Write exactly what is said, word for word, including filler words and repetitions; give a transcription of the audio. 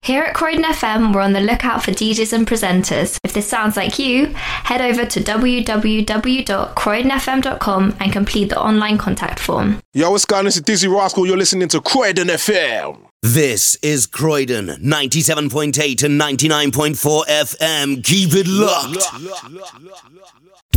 Here at Croydon F M, we're on the lookout for D Js and presenters. If this sounds like you, head over to w w w dot croydon f m dot com and complete the online contact form. Yo, what's going on? It's Dizzy Rascal. You're listening to Croydon F M. This is Croydon, ninety-seven point eight and ninety-nine point four F M. Keep it locked.